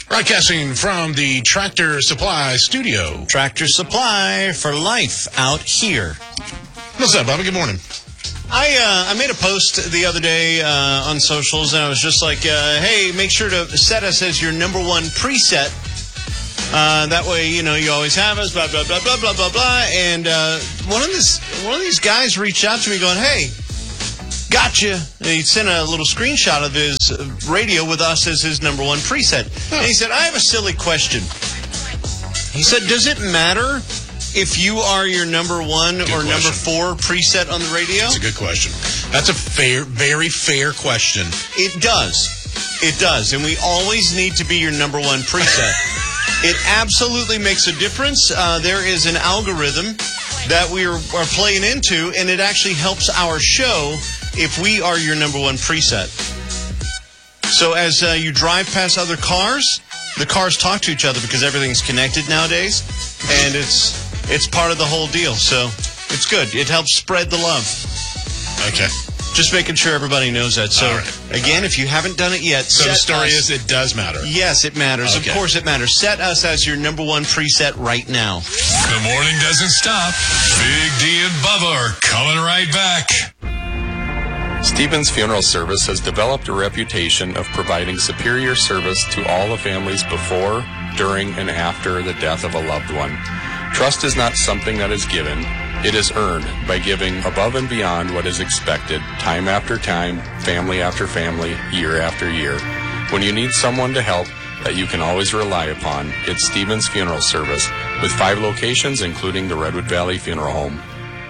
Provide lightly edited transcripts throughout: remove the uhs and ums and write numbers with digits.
Broadcasting from the Tractor Supply studio. Tractor Supply for life out here. What's up, Bobby? Good morning. I made a post the other day on socials, and I was just like, hey, make sure to set us as your number one preset. That way, you know, you always have us, blah, blah, blah, blah, blah, blah, blah. And one of these guys reached out to me going, hey, gotcha. And he sent a little screenshot of his radio with us as his number one preset. And he said, I have a silly question. He said, does it matter if you are your number one or number four preset on the radio? That's a good question. That's a very fair question. It does. It does. And we always need to be your number one preset. It absolutely makes a difference. There is an algorithm that we are playing into, and it actually helps our show if we are your number one preset. So as you drive past other cars, the cars talk to each other because everything's connected nowadays, and it's part of the whole deal. So it's good. It helps spread the love. Okay. Just making sure everybody knows that. So, again, if you haven't done it yet, so the story is it does matter. Yes, it matters. Okay. Of course it matters. Set us as your number one preset right now. The morning doesn't stop. Big D and Bubba are coming right back. Stevens Funeral Service has developed a reputation of providing superior service to all the families before, during, and after the death of a loved one. Trust is not something that is given. It is earned by giving above and beyond what is expected, time after time, family after family, year after year. When you need someone to help that you can always rely upon, it's Stevens Funeral Service, with 5 locations, including the Redwood Valley Funeral Home.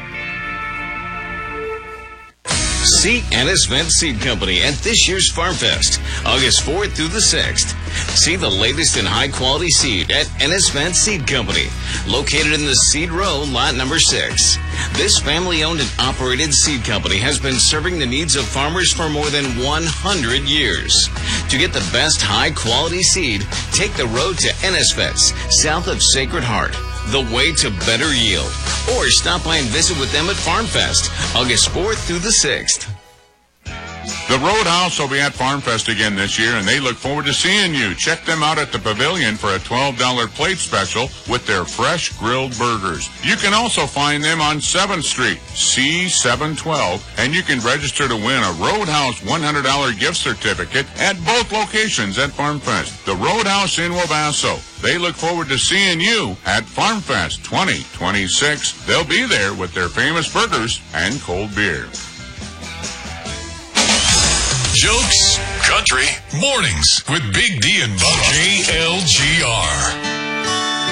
See Ennis Vent Seed Company at this year's Farm Fest, August 4th through the 6th. See the latest in high-quality seed at Ennis Vent Seed Company, located in the Seed Row, lot number 6. This family-owned and operated seed company has been serving the needs of farmers for more than 100 years. To get the best high-quality seed, take the road to Ennis Vets, south of Sacred Heart, the way to better yield. Or stop by and visit with them at Farm Fest, August 4th through the 6th. The Roadhouse will be at Farm Fest again this year, and they look forward to seeing you. Check them out at the Pavilion for a $12 plate special with their fresh grilled burgers. You can also find them on 7th Street, C712, and you can register to win a Roadhouse $100 gift certificate at both locations at Farm Fest. The Roadhouse in Wabasso. They look forward to seeing you at Farm Fest 2026. They'll be there with their famous burgers and cold beer. Jokes, country, mornings with Big D and Bubba. KLGR.